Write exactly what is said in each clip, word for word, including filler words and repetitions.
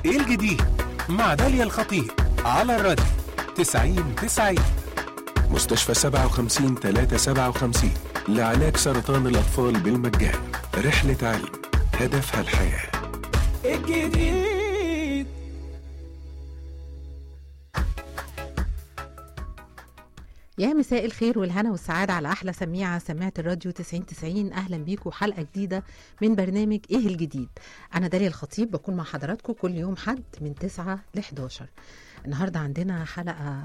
ايه الجديد مع داليا الخطيب على الراديو تسعين تسعين. مستشفى سبعة وخمسين ثلاثة سبعة وخمسين لعلاج سرطان الأطفال بالمجان. رحلة علم هدفها الحياة. الجديد. يا مساء الخير والهنا والسعادة على أحلى سميعة سماعة الراديو تسعين تسعين. أهلا بيكم حلقة جديدة من برنامج إيه الجديد. أنا داليا الخطيب بكون مع حضراتكم كل يوم حد من تسعة ل حداشر. النهاردة عندنا حلقة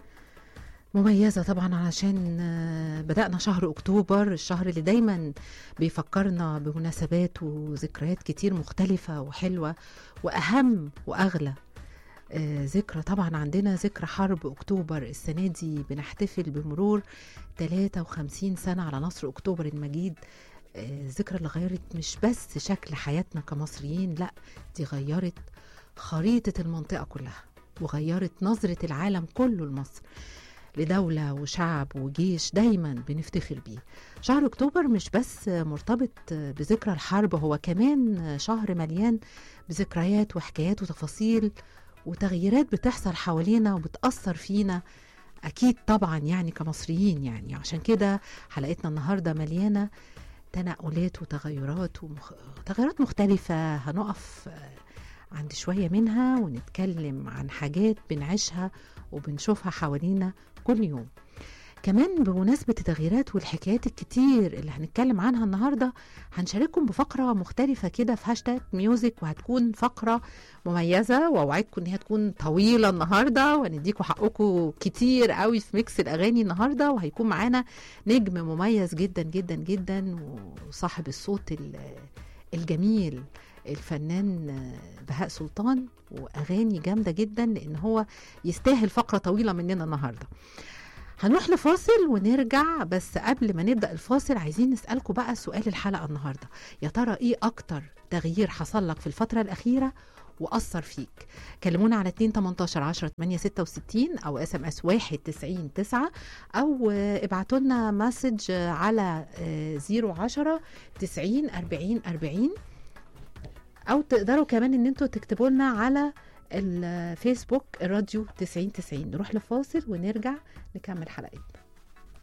مميزة طبعا علشان بدأنا شهر أكتوبر، الشهر اللي دايما بيفكرنا بمناسبات وذكريات كتير مختلفة وحلوة، وأهم وأغلى آه ذكرى طبعا عندنا ذكرى حرب أكتوبر. السنة دي بنحتفل بمرور ثلاثة وخمسين سنة على نصر أكتوبر المجيد. آه ذكرى اللي غيرت مش بس شكل حياتنا كمصريين، لا دي غيرت خريطة المنطقة كلها، وغيرت نظرة العالم كله لمصر، لدولة وشعب وجيش دايما بنفتخر بيه. شهر أكتوبر مش بس مرتبط بذكرى الحرب، هو كمان شهر مليان بذكريات وحكايات وتفاصيل وتغييرات بتحصل حوالينا وبتأثر فينا أكيد طبعا يعني كمصريين. يعني عشان كده حلقتنا النهاردة مليانة تنقلات وتغيرات وتغيرات مختلفة. هنقف عند شوية منها ونتكلم عن حاجات بنعيشها وبنشوفها حوالينا كل يوم. كمان بمناسبة التغييرات والحكايات الكتير اللي هنتكلم عنها النهاردة، هنشارككم بفقرة مختلفة كده في هاشتاج ميوزك، وهتكون فقرة مميزة وأوعدكم إنها تكون طويلة النهاردة، ونديكم حقكم كتير قوي في ميكس الأغاني النهاردة. وهيكون معانا نجم مميز جدا جدا جدا وصاحب الصوت الجميل الفنان بهاء سلطان، وأغاني جامدة جدا لأن هو يستاهل فقرة طويلة مننا النهاردة. هنروح لفاصل ونرجع، بس قبل ما نبدأ الفاصل عايزين نسألكم بقى سؤال الحلقة النهاردة. يا ترى ايه اكتر تغيير حصل لك في الفترة الأخيرة وأثر فيك؟ كلمونا على اتنين تمنتاشر عشرة تمانية ستة وستين أو اس ام اس واحد تسعين تسعة، أو ابعتوا لنا مسج على زيرو عشرة تسعين أربعين أربعين، أو تقدروا كمان ان انتوا تكتبوا لنا على الفيسبوك الراديو تسعين تسعين. نروح لفاصل ونرجع نكمل حلقتنا.